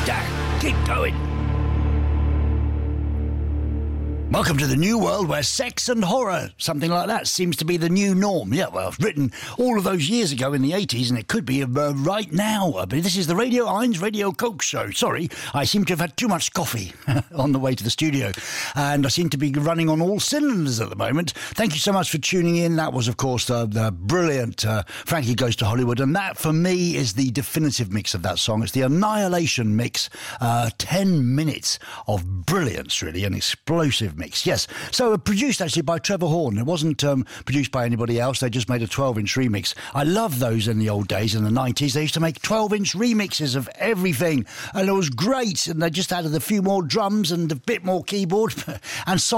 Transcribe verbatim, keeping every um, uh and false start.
Yeah, keep going. Welcome to the new world where sex and horror, something like that, seems to be the new norm. Yeah, well, written all of those years ago in the eighties, and it could be uh, right now. I mean, this is the Radio Heinz Radio Coke Show. Sorry, I seem to have had too much coffee on the way to the studio, and I seem to be running on all cylinders at the moment. Thank you so much for tuning in. That was, of course, the, the brilliant uh, Frankie Goes to Hollywood, and that, for me, is the definitive mix of that song. It's the Annihilation mix. Uh, ten minutes of brilliance, really, an explosive mix. Mix. Yes, so uh, produced actually by Trevor Horn. It wasn't um, produced by anybody else. They just made a twelve-inch remix. I love those in the old days, in the nineties. They used to make twelve-inch remixes of everything, and it was great. And they just added a few more drums and a bit more keyboard and